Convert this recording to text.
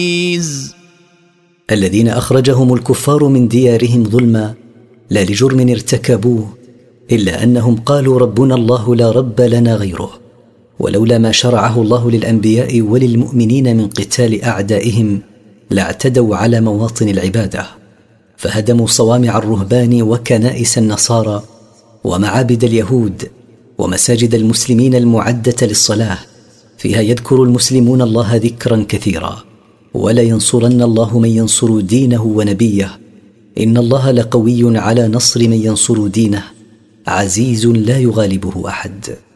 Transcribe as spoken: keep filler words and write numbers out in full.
الذين أخرجهم الكفار من ديارهم ظلما لا لجرم ارتكبوه، إلا أنهم قالوا ربنا الله لا رب لنا غيره، ولولا ما شرعه الله للأنبياء وللمؤمنين من قتال أعدائهم لاعتدوا على مواطن العبادة، فهدموا صوامع الرهبان وكنائس النصارى ومعابد اليهود ومساجد المسلمين المعدة للصلاة، فيها يذكر المسلمون الله ذكرا كثيرا. ولا ينصرن الله من ينصر دينه ونبيه، إن الله لقوي على نصر من ينصر دينه، عزيز لا يغالبه أحد.